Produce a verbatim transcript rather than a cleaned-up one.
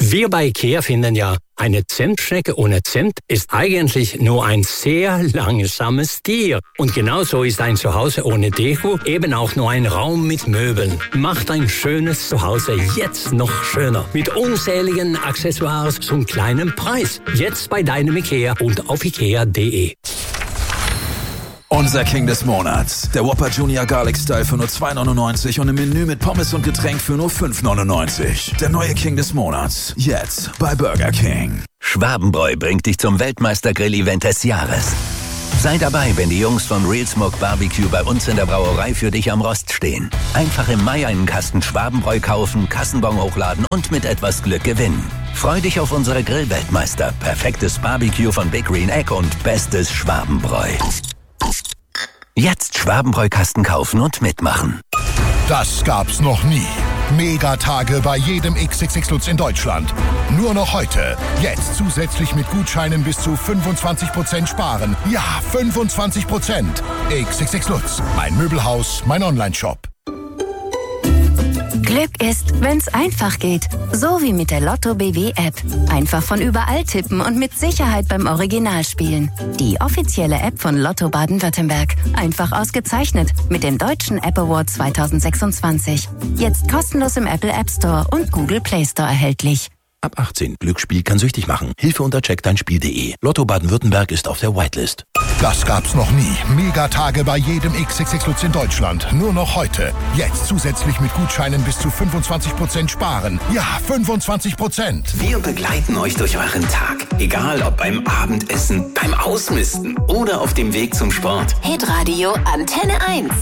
Wir bei IKEA finden ja, eine Zimtschnecke ohne Zimt ist eigentlich nur ein sehr langsames Tier. Und genauso ist ein Zuhause ohne Deko eben auch nur ein Raum mit Möbeln. Macht ein schönes Zuhause jetzt noch schöner. Mit unzähligen Accessoires zum kleinen Preis. Jetzt bei deinem IKEA und auf ikea punkt de. Unser King des Monats. Der Whopper Junior Garlic Style für nur zwei neunundneunzig und im Menü mit Pommes und Getränk für nur fünf neunundneunzig. Der neue King des Monats. Jetzt bei Burger King. Schwabenbräu bringt dich zum Weltmeister-Grill-Event des Jahres. Sei dabei, wenn die Jungs von Real Smoke Barbecue bei uns in der Brauerei für dich am Rost stehen. Einfach im Mai einen Kasten Schwabenbräu kaufen, Kassenbon hochladen und mit etwas Glück gewinnen. Freu dich auf unsere Grillweltmeister, perfektes Barbecue von Big Green Egg und bestes Schwabenbräu. Jetzt Schwabenbräu-Kasten kaufen und mitmachen. Das gab's noch nie. Megatage bei jedem X X X Lutz in Deutschland. Nur noch heute. Jetzt zusätzlich mit Gutscheinen bis zu fünfundzwanzig Prozent sparen. Ja, fünfundzwanzig Prozent. X X X Lutz. Mein Möbelhaus, mein Onlineshop. Glück ist, wenn's einfach geht. So wie mit der Lotto B W App. Einfach von überall tippen und mit Sicherheit beim Original spielen. Die offizielle App von Lotto Baden-Württemberg. Einfach ausgezeichnet mit dem Deutschen App Award zweitausendsechsundzwanzig. Jetzt kostenlos im Apple App Store und Google Play Store erhältlich. Ab achtzehn. Glücksspiel kann süchtig machen. Hilfe unter check dein spiel punkt de. Lotto Baden-Württemberg ist auf der Whitelist. Das gab's noch nie. Megatage bei jedem X X X Lutz in Deutschland. Nur noch heute. Jetzt zusätzlich mit Gutscheinen bis zu fünfundzwanzig Prozent sparen. Ja, fünfundzwanzig Prozent. Wir begleiten euch durch euren Tag. Egal ob beim Abendessen, beim Ausmisten oder auf dem Weg zum Sport. Hitradio Antenne eins.